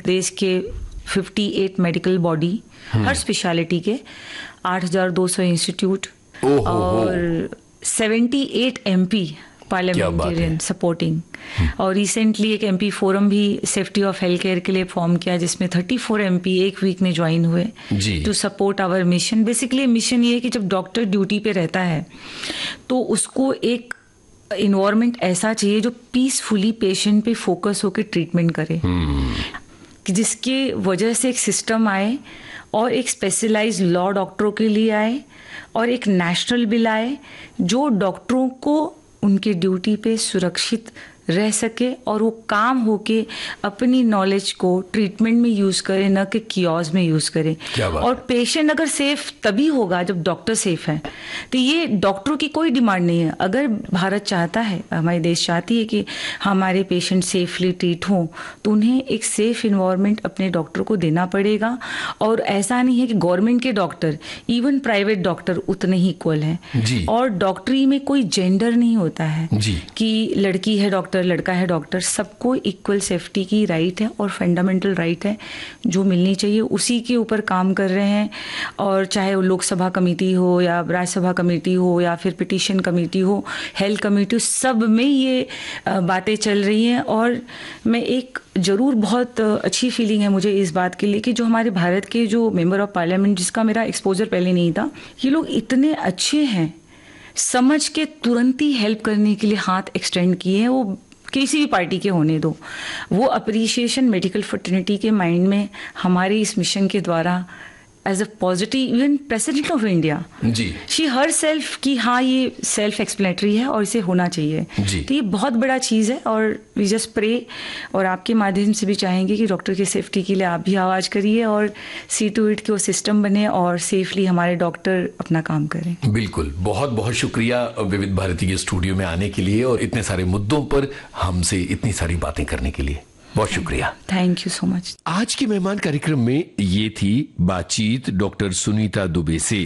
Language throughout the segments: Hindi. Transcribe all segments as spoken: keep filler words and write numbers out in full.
देश के अट्ठावन मेडिकल बॉडी, हर स्पेशलिटी के आठ हज़ार दो सौ इंस्टीट्यूट और अठहत्तर एमपी पार्लियामेंटेरियन सपोर्टिंग। और रिसेंटली एक एमपी फोरम भी सेफ्टी ऑफ हेल्थ केयर के लिए फॉर्म किया, जिसमें चौंतीस एमपी एक वीक में ज्वाइन हुए to support our mission. Basically mission ये है कि जब डॉक्टर ड्यूटी पे रहता है तो उसको एक इन्वायरमेंट ऐसा चाहिए जो पीसफुली पेशेंट पे फोकस होकर ट्रीटमेंट करे, कि जिसके वजह से एक सिस्टम आए और एक स्पेशलाइज्ड लॉ डॉक्टरों के लिए आए और एक नेशनल बिल आए जो डॉक्टरों को उनके ड्यूटी पे सुरक्षित रह सके और वो काम होके अपनी नॉलेज को ट्रीटमेंट में यूज करे, न कि कियोस्क में यूज करे। और पेशेंट अगर सेफ तभी होगा जब डॉक्टर सेफ है। तो ये डॉक्टरों की कोई डिमांड नहीं है। अगर भारत चाहता है, हमारे देश चाहती है कि हमारे पेशेंट सेफली ट्रीट हों, तो उन्हें एक सेफ इन्वायरमेंट अपने डॉक्टर को देना पड़ेगा। और ऐसा नहीं है कि गवर्नमेंट के डॉक्टर, इवन प्राइवेट डॉक्टर उतने ही इक्वल हैं। और डॉक्टरी में कोई जेंडर नहीं होता है कि लड़की है डॉक्टर, लड़का है डॉक्टर। सबको इक्वल सेफ्टी की राइट है और फंडामेंटल राइट है जो मिलनी चाहिए, उसी के ऊपर काम कर रहे हैं। और चाहे वो लोकसभा कमेटी हो या राज्यसभा कमेटी हो या फिर पिटीशन कमेटी हो, हेल्थ कमेटी हो, सब में ये बातें चल रही हैं। और मैं एक जरूर बहुत अच्छी फीलिंग है मुझे इस बात के लिए कि जो हमारे भारत के जो मेंबर ऑफ पार्लियामेंट, जिसका मेरा एक्सपोजर पहले नहीं था, ये लोग इतने अच्छे हैं, समझ के तुरंत ही हेल्प करने के लिए हाथ एक्सटेंड किए हैं। वो किसी भी पार्टी के होने दो, वो अप्रिसिएशन मेडिकल फ्रेटर्निटी के माइंड में हमारे इस मिशन के द्वारा as a positive, even president of India ji she her self की हाँ ये सेल्फ एक्सप्लेनेटरी है और इसे होना चाहिए। तो ये बहुत बड़ा चीज़ है और वी जस्ट प्रे, और आपके माध्यम से भी चाहेंगे कि डॉक्टर की सेफ्टी के लिए आप भी आवाज़ करिए और सी टू इट के वो सिस्टम बने और सेफली हमारे डॉक्टर अपना काम करें। बिल्कुल, बहुत बहुत शुक्रिया विविध भारती के स्टूडियो में आने के लिए और इतने सारे मुद्दों पर हमसे इतनी सारी बातें करने के लिए बहुत शुक्रिया। Thank you so much. आज के मेहमान कार्यक्रम में ये थी बातचीत डॉक्टर सुनीता दुबे से।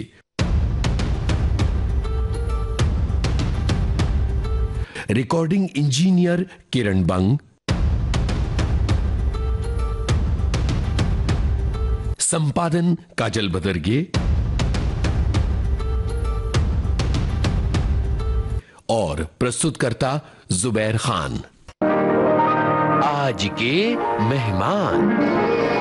रिकॉर्डिंग इंजीनियर किरण बंग, संपादन काजल बदरगे और प्रस्तुतकर्ता जुबैर खान। आज के मेहमान।